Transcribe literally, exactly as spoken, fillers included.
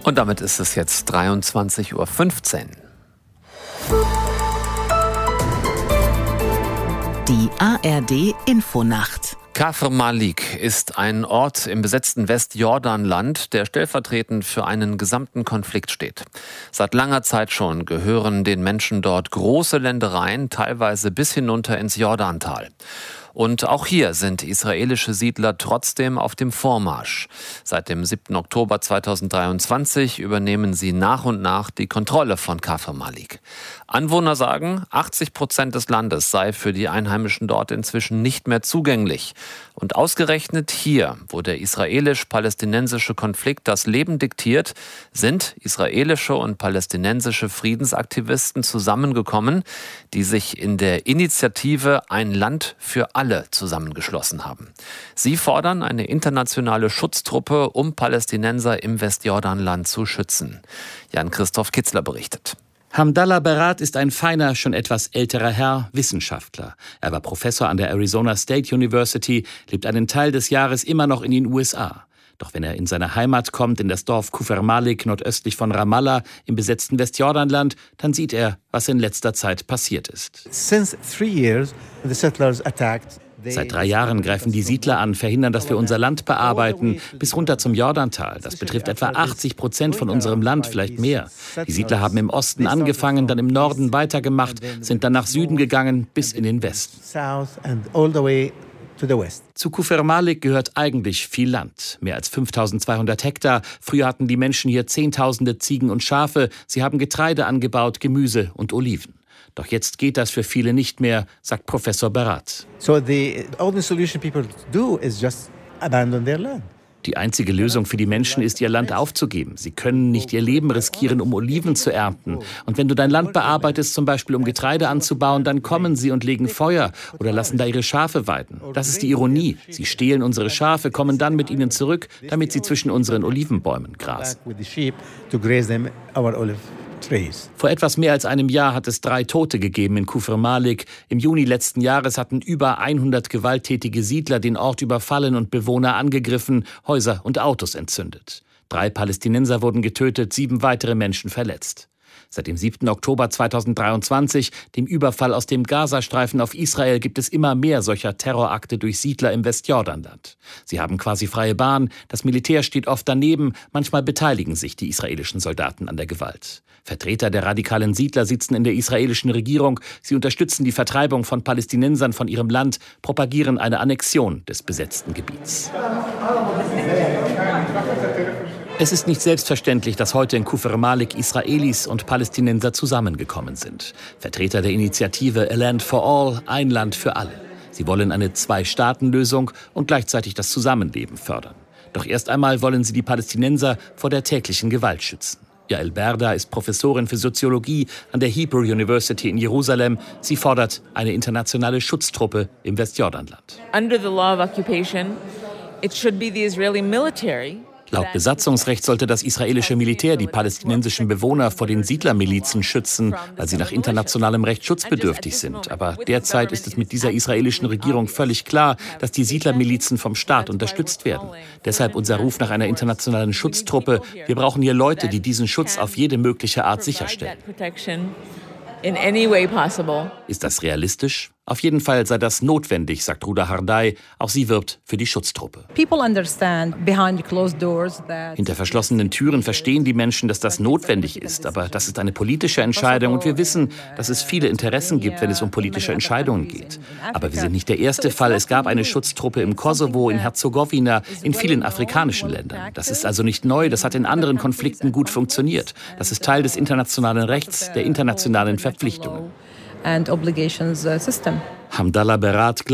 Und damit ist es jetzt dreiundzwanzig Uhr fünfzehn. Die A R D-Infonacht. Kafr Malik ist ein Ort im besetzten Westjordanland, der stellvertretend für einen gesamten Konflikt steht. Seit langer Zeit schon gehören den Menschen dort große Ländereien, teilweise bis hinunter ins Jordantal. Und auch hier sind israelische Siedler trotzdem auf dem Vormarsch. Seit dem siebten Oktober zweitausenddreiundzwanzig übernehmen sie nach und nach die Kontrolle von Kafr Malik. Anwohner sagen, achtzig Prozent des Landes sei für die Einheimischen dort inzwischen nicht mehr zugänglich. Und ausgerechnet hier, wo der israelisch-palästinensische Konflikt das Leben diktiert, sind israelische und palästinensische Friedensaktivisten zusammengekommen, die sich in der Initiative Ein Land für alle zusammengeschlossen haben. Sie fordern eine internationale Schutztruppe, um Palästinenser im Westjordanland zu schützen. Jan-Christoph Kitzler berichtet. Hamdallah Berat ist ein feiner, schon etwas älterer Herr, Wissenschaftler. Er war Professor an der Arizona State University, lebt einen Teil des Jahres immer noch in den U S A. Doch wenn er in seine Heimat kommt, in das Dorf Kufr Malik, nordöstlich von Ramallah, im besetzten Westjordanland, dann sieht er, was in letzter Zeit passiert ist. Since three years, the settlers attacked. Seit drei Jahren greifen die Siedler an, verhindern, dass wir unser Land bearbeiten, bis runter zum Jordantal. Das betrifft etwa achtzig Prozent von unserem Land, vielleicht mehr. Die Siedler haben im Osten angefangen, dann im Norden weitergemacht, sind dann nach Süden gegangen, bis in den Westen. Zu Kufr Malik gehört eigentlich viel Land, mehr als fünftausendzweihundert Hektar. Früher hatten die Menschen hier Zehntausende Ziegen und Schafe. Sie haben Getreide angebaut, Gemüse und Oliven. Doch jetzt geht das für viele nicht mehr, sagt Professor Berat. So the only solution people do is just abandon their land. Die einzige Lösung für die Menschen ist, ihr Land aufzugeben. Sie können nicht ihr Leben riskieren, um Oliven zu ernten. Und wenn du dein Land bearbeitest, zum Beispiel um Getreide anzubauen, dann kommen sie und legen Feuer oder lassen da ihre Schafe weiden. Das ist die Ironie. Sie stehlen unsere Schafe, kommen dann mit ihnen zurück, damit sie zwischen unseren Olivenbäumen grasen. Vor etwas mehr als einem Jahr hat es drei Tote gegeben in Kufr Malik. Im Juni letzten Jahres hatten über hundert gewalttätige Siedler den Ort überfallen und Bewohner angegriffen, Häuser und Autos entzündet. Drei Palästinenser wurden getötet, sieben weitere Menschen verletzt. Seit dem siebten Oktober zweitausenddreiundzwanzig, dem Überfall aus dem Gazastreifen auf Israel, gibt es immer mehr solcher Terrorakte durch Siedler im Westjordanland. Sie haben quasi freie Bahn, das Militär steht oft daneben, manchmal beteiligen sich die israelischen Soldaten an der Gewalt. Vertreter der radikalen Siedler sitzen in der israelischen Regierung, sie unterstützen die Vertreibung von Palästinensern von ihrem Land, propagieren eine Annexion des besetzten Gebiets. Es ist nicht selbstverständlich, dass heute in Kufr Malik Israelis und Palästinenser zusammengekommen sind. Vertreter der Initiative A Land for All, ein Land für alle. Sie wollen eine Zwei-Staaten-Lösung und gleichzeitig das Zusammenleben fördern. Doch erst einmal wollen sie die Palästinenser vor der täglichen Gewalt schützen. Yael Berda ist Professorin für Soziologie an der Hebrew University in Jerusalem. Sie fordert eine internationale Schutztruppe im Westjordanland. Under the law of occupation, it should be the Israeli military. Laut Besatzungsrecht sollte das israelische Militär die palästinensischen Bewohner vor den Siedlermilizen schützen, weil sie nach internationalem Recht schutzbedürftig sind. Aber derzeit ist es mit dieser israelischen Regierung völlig klar, dass die Siedlermilizen vom Staat unterstützt werden. Deshalb unser Ruf nach einer internationalen Schutztruppe. Wir brauchen hier Leute, die diesen Schutz auf jede mögliche Art sicherstellen. Ist das realistisch? Auf jeden Fall sei das notwendig, sagt Ruda Hardai. Auch sie wirbt für die Schutztruppe. Hinter verschlossenen Türen verstehen die Menschen, dass das notwendig ist. Aber das ist eine politische Entscheidung und wir wissen, dass es viele Interessen gibt, wenn es um politische Entscheidungen geht. Aber wir sind nicht der erste Fall. Es gab eine Schutztruppe im Kosovo, in Herzegowina, in vielen afrikanischen Ländern. Das ist also nicht neu. Das hat in anderen Konflikten gut funktioniert. Das ist Teil des internationalen Rechts, der internationalen Verpflichtungen. And obligations system. Hamdallah Berat